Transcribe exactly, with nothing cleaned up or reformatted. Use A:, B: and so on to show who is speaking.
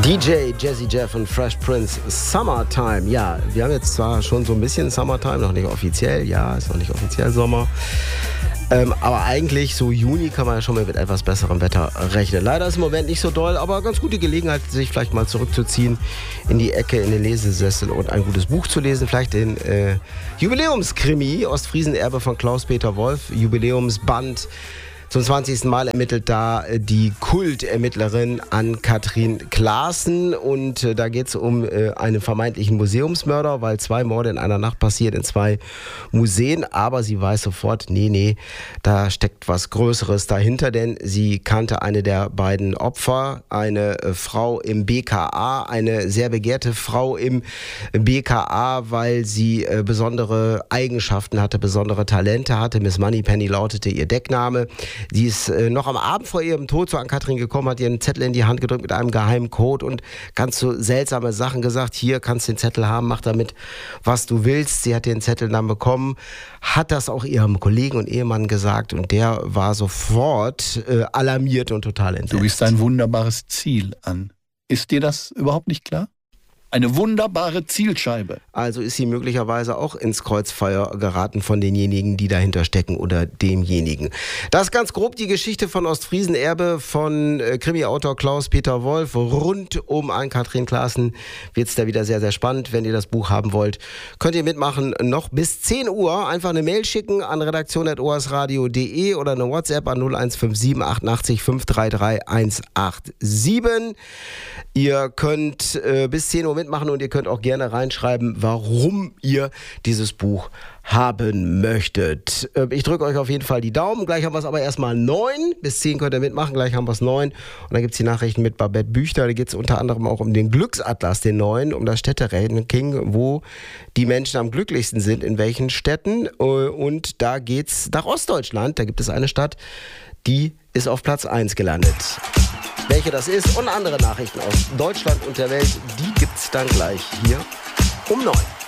A: D J Jazzy Jeff und Fresh Prince, Summertime. Ja, wir haben jetzt zwar schon so ein bisschen Summertime, noch nicht offiziell, ja, ist noch nicht offiziell Sommer. Ähm, aber eigentlich so Juni kann man ja schon mal mit etwas besserem Wetter rechnen. Leider ist im Moment nicht so doll, aber ganz gute Gelegenheit, sich vielleicht mal zurückzuziehen in die Ecke, in den Lesesessel und ein gutes Buch zu lesen. Vielleicht den äh, Jubiläumskrimi Ostfriesen-Erbe von Klaus-Peter Wolf, Jubiläumsband. Zum zwanzigsten Mal ermittelt da die Kultermittlerin Ann-Kathrin Klaassen und äh, da geht es um äh, einen vermeintlichen Museumsmörder, weil zwei Morde in einer Nacht passiert in zwei Museen, aber sie weiß sofort, nee, nee, da steckt was Größeres dahinter, denn sie kannte eine der beiden Opfer, eine äh, Frau im B K A, eine sehr begehrte Frau im B K A, weil sie äh, besondere Eigenschaften hatte, besondere Talente hatte. Miss Moneypenny lautete ihr Deckname. Die ist äh, noch am Abend vor ihrem Tod zu Ann-Kathrin gekommen, hat ihr einen Zettel in die Hand gedrückt mit einem geheimen Code und ganz so seltsame Sachen gesagt. Hier, kannst du den Zettel haben, mach damit, was du willst. Sie hat den Zettel dann bekommen, hat das auch ihrem Kollegen und Ehemann gesagt und der war sofort äh, alarmiert und total entsetzt.
B: Du bist ein wunderbares Ziel, Ann. Ist dir das überhaupt nicht klar? Eine wunderbare Zielscheibe.
A: Also ist sie möglicherweise auch ins Kreuzfeuer geraten von denjenigen, die dahinter stecken oder demjenigen. Das ist ganz grob die Geschichte von Ostfriesen-Erbe von äh, Krimi-Autor Klaus-Peter Wolf. Rund um Ann-Kathrin Klaassen wird es da wieder sehr, sehr spannend. Wenn ihr das Buch haben wollt, könnt ihr mitmachen. Noch bis zehn Uhr einfach eine Mail schicken an redaktion at oasradio punkt de oder eine WhatsApp an null eins fünf sieben achtundachtzig fünf drei drei eins acht sieben. Ihr könnt äh, bis zehn Uhr mitmachen und ihr könnt auch gerne reinschreiben, warum ihr dieses Buch haben möchtet. Äh, ich drücke euch auf jeden Fall die Daumen. Gleich haben wir es aber erstmal neun. Bis zehn könnt ihr mitmachen, gleich haben wir es neun. Und dann gibt es die Nachrichten mit Babette Büchter. Da geht es unter anderem auch um den Glücksatlas, den neuen, um das Städteranking, wo die Menschen am glücklichsten sind, in welchen Städten. Und da geht es nach Ostdeutschland. Da gibt es eine Stadt, die ist auf Platz eins gelandet. Welche das ist und andere Nachrichten aus Deutschland und der Welt, die gibt's dann gleich hier um neun.